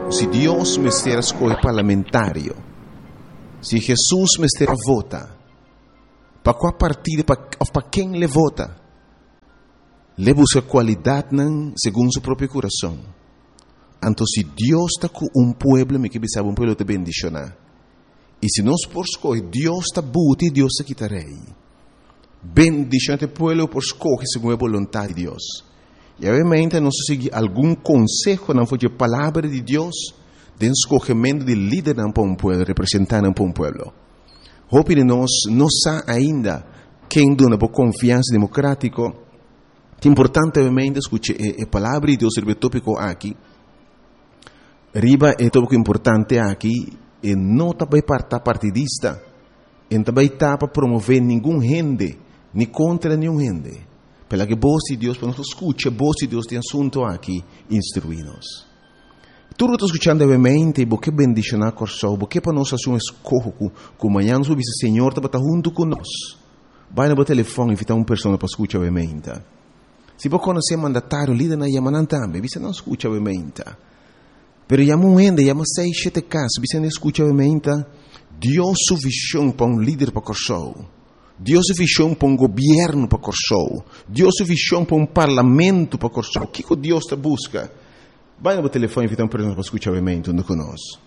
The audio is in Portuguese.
Se Deus me estiver escolher parlamentário, se Jesus me estiver vota, para qual partido, para quem ele vota, ele busca qualidade segundo seu próprio coração. Então, se Deus está com pueblo, me que sabe pueblo te bendicionar. E se nós por escolher, Deus está buti, Deus está quitarei. Bendicionar o pueblo por escolher segundo a vontade de Deus. E obviamente nós seguir algum conselho não foi a palavra de Deus de escolhimento de líder para pueblo, representante para pueblo. Hope de nós não sabe ainda quem dona por confiança democrática. É importante obviamente escutar a palavra de Deus sobre o tópico aqui. Riba é tópico importante aqui e não está para partidista, e não está para promover nenhum gente, nem contra nenhum gente. Pela que voz de Deus, para nós escutar, voz de Deus tem assunto aqui, instruir-nos. Tudo está escutando obviamente, porque bendicionar com o porque para nós fazer um escolho, que amanhã nós vamos o Senhor está junto conosco. Vai no telefone e invitar uma pessoa para escutar obviamente. Se você conhecer mandatário, líder na Yamanan também, você não escuta obviamente. Pero llamo gente, llamo 6-7 casos, você não escuta obviamente. Deus sua visão para líder para Corsou. Deus sua visão para governo para Corsou. Deus sua visão para parlamento para Corsou. O que Deus te busca? Vai no telefone e invita uma pessoa para escutar obviamente conosco.